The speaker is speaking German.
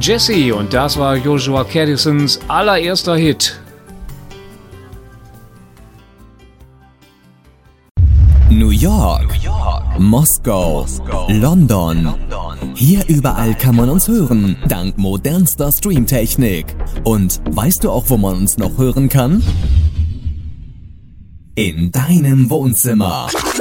Jesse und das war Joshua Caddisons allererster Hit. New York, Moskau, London. Hier überall kann man uns hören, dank modernster Streamtechnik. Und weißt du auch, wo man uns noch hören kann? In deinem Wohnzimmer.